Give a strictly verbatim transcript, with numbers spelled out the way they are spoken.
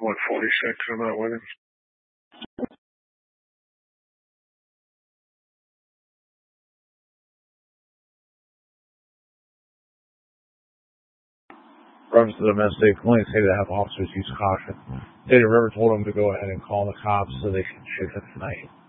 one forty-six, I'm not with him. Reference to domestic, police say to have officers use caution. State of River told them to go ahead and call the cops so they can shoot him tonight.